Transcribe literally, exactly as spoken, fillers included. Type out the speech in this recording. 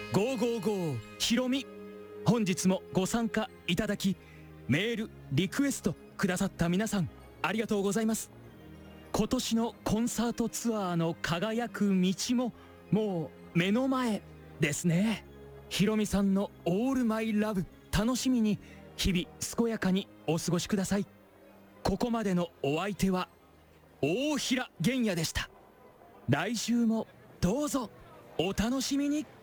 ゴーゴーゴーひろみ、本日もご参加いただき、メールリクエストくださった皆さんありがとうございます。今年のコンサートツアーの輝く道ももう目の前ですね。ひろみさんのオールマイラブ楽しみに日々健やかにお過ごしください。ここまでのお相手は大平玄也でした。来週もどうぞお楽しみに。